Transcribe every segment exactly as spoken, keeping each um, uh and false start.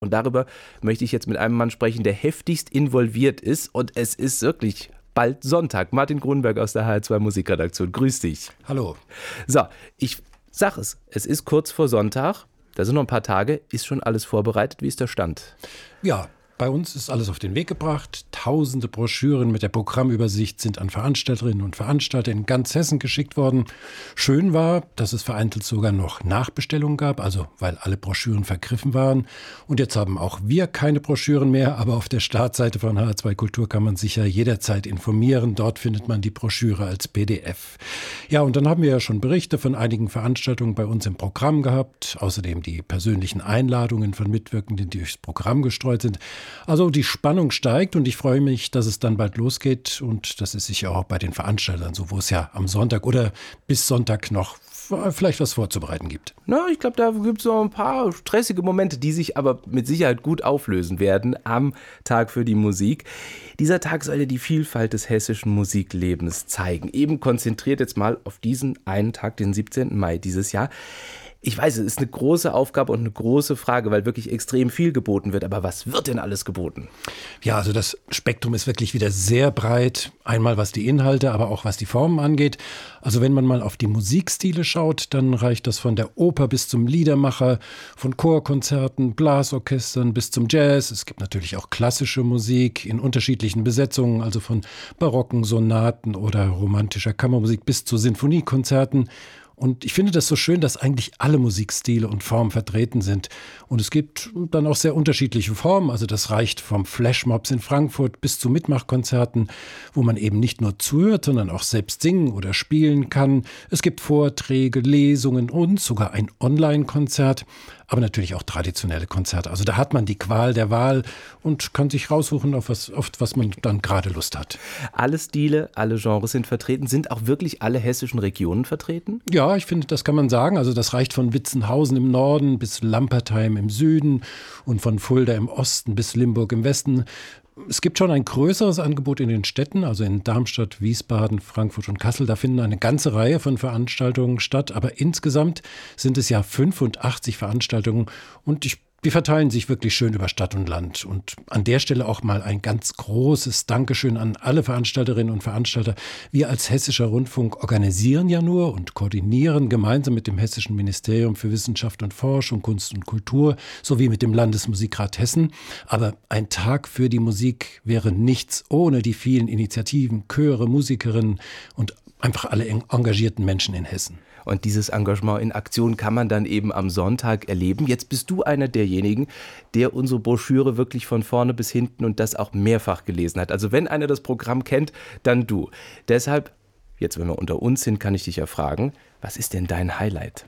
Und darüber möchte ich jetzt mit einem Mann sprechen, der heftigst involviert ist. Und es ist wirklich bald Sonntag. Martin Grunenberg aus der H R zwei Musikredaktion. Grüß dich. Hallo. So, ich sag es. Es ist kurz vor Sonntag. Da sind noch ein paar Tage. Ist schon alles vorbereitet? Wie ist der Stand? Ja, bei uns ist alles auf den Weg gebracht. Tausende Broschüren mit der Programmübersicht sind an Veranstalterinnen und Veranstalter in ganz Hessen geschickt worden. Schön war, dass es vereinzelt sogar noch Nachbestellungen gab, also weil alle Broschüren vergriffen waren. Und jetzt haben auch wir keine Broschüren mehr, aber auf der Startseite von H R zwei Kultur kann man sich ja jederzeit informieren. Dort findet man die Broschüre als P D F. Ja, und dann haben wir ja schon Berichte von einigen Veranstaltungen bei uns im Programm gehabt. Außerdem die persönlichen Einladungen von Mitwirkenden, die durchs Programm gestreut sind. Also die Spannung steigt und ich freue mich, dass es dann bald losgeht und das ist sicher auch bei den Veranstaltern so, wo es ja am Sonntag oder bis Sonntag noch vielleicht was vorzubereiten gibt. Na, ich glaube, da gibt es noch ein paar stressige Momente, die sich aber mit Sicherheit gut auflösen werden am Tag für die Musik. Dieser Tag soll ja die Vielfalt des hessischen Musiklebens zeigen. Eben konzentriert jetzt mal auf diesen einen Tag, den siebzehnten Mai dieses Jahr. Ich weiß, es ist eine große Aufgabe und eine große Frage, weil wirklich extrem viel geboten wird. Aber was wird denn alles geboten? Ja, also das Spektrum ist wirklich wieder sehr breit. Einmal was die Inhalte, aber auch was die Formen angeht. Also wenn man mal auf die Musikstile schaut, dann reicht das von der Oper bis zum Liedermacher, von Chorkonzerten, Blasorchestern bis zum Jazz. Es gibt natürlich auch klassische Musik in unterschiedlichen Besetzungen, also von barocken Sonaten oder romantischer Kammermusik bis zu Sinfoniekonzerten. Und ich finde das so schön, dass eigentlich alle Musikstile und Formen vertreten sind. Und es gibt dann auch sehr unterschiedliche Formen. Also das reicht vom Flashmobs in Frankfurt bis zu Mitmachkonzerten, wo man eben nicht nur zuhört, sondern auch selbst singen oder spielen kann. Es gibt Vorträge, Lesungen und sogar ein Online-Konzert, aber natürlich auch traditionelle Konzerte. Also da hat man die Qual der Wahl und kann sich raussuchen, auf was, auf was man dann gerade Lust hat. Alle Stile, alle Genres sind vertreten. Sind auch wirklich alle hessischen Regionen vertreten? Ja, ich finde, das kann man sagen. Also das reicht von Witzenhausen im Norden bis Lampertheim im Süden und von Fulda im Osten bis Limburg im Westen. Es gibt schon ein größeres Angebot in den Städten, also in Darmstadt, Wiesbaden, Frankfurt und Kassel. Da finden eine ganze Reihe von Veranstaltungen statt. Aber insgesamt sind es ja fünfundachtzig Veranstaltungen und ich Die verteilen sich wirklich schön über Stadt und Land. Und an der Stelle auch mal ein ganz großes Dankeschön an alle Veranstalterinnen und Veranstalter. Wir als Hessischer Rundfunk organisieren ja nur und koordinieren gemeinsam mit dem Hessischen Ministerium für Wissenschaft und Forschung, Kunst und Kultur sowie mit dem Landesmusikrat Hessen. Aber ein Tag für die Musik wäre nichts ohne die vielen Initiativen, Chöre, Musikerinnen und einfach alle engagierten Menschen in Hessen. Und dieses Engagement in Aktion kann man dann eben am Sonntag erleben. Jetzt bist du einer derjenigen, der unsere Broschüre wirklich von vorne bis hinten und das auch mehrfach gelesen hat. Also wenn einer das Programm kennt, dann du. Deshalb, jetzt wenn wir unter uns sind, kann ich dich ja fragen, was ist denn dein Highlight?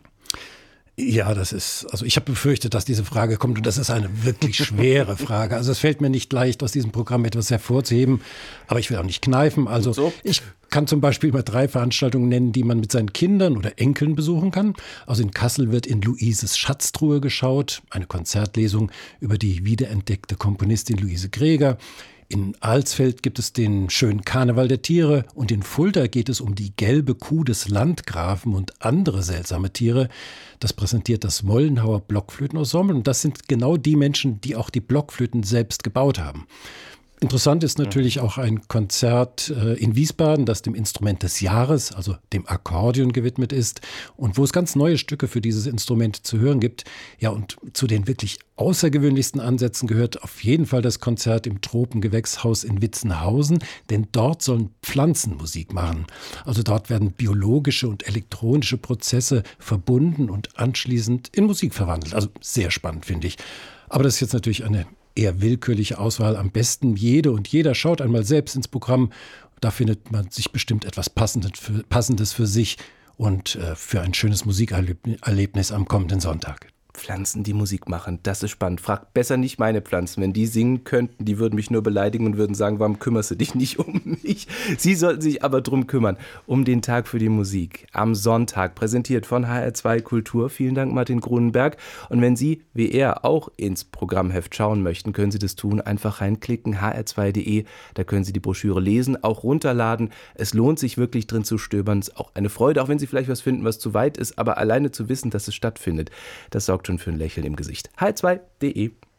Ja, das ist, also ich habe befürchtet, dass diese Frage kommt und das ist eine wirklich schwere Frage. Also es fällt mir nicht leicht, aus diesem Programm etwas hervorzuheben, aber ich will auch nicht kneifen. Also so. Ich kann zum Beispiel mal drei Veranstaltungen nennen, die man mit seinen Kindern oder Enkeln besuchen kann. Also in Kassel wird in Luises Schatztruhe geschaut, eine Konzertlesung über die wiederentdeckte Komponistin Luise Greger. In Alsfeld gibt es den schönen Karneval der Tiere und in Fulda geht es um die gelbe Kuh des Landgrafen und andere seltsame Tiere. Das präsentiert das Mollenhauer Blockflötenensemble und das sind genau die Menschen, die auch die Blockflöten selbst gebaut haben. Interessant ist natürlich auch ein Konzert äh, in Wiesbaden, das dem Instrument des Jahres, also dem Akkordeon, gewidmet ist und wo es ganz neue Stücke für dieses Instrument zu hören gibt. Ja, und zu den wirklich außergewöhnlichsten Ansätzen gehört auf jeden Fall das Konzert im Tropengewächshaus in Witzenhausen, denn dort sollen Pflanzen Musik machen. Also dort werden biologische und elektronische Prozesse verbunden und anschließend in Musik verwandelt. Also sehr spannend, finde ich. Aber das ist jetzt natürlich eine eher willkürliche Auswahl. Am besten jede und jeder schaut einmal selbst ins Programm. Da findet man sich bestimmt etwas Passendes für, Passendes für sich und äh, für ein schönes Musikerlebnis am kommenden Sonntag. Pflanzen, die Musik machen, das ist spannend. Frag besser nicht meine Pflanzen. Wenn die singen könnten, die würden mich nur beleidigen und würden sagen, warum kümmerst du dich nicht um mich? Sie sollten sich aber drum kümmern, um den Tag für die Musik. Am Sonntag, präsentiert von H R zwei Kultur. Vielen Dank, Martin Grunenberg. Und wenn Sie, wie er, auch ins Programmheft schauen möchten, können Sie das tun. Einfach reinklicken, h r zwei punkt d e. Da können Sie die Broschüre lesen, auch runterladen. Es lohnt sich wirklich drin zu stöbern. Es ist auch eine Freude, auch wenn Sie vielleicht was finden, was zu weit ist. Aber alleine zu wissen, dass es stattfindet, das sorgt schon für ein Lächeln im Gesicht. h r zwei punkt d e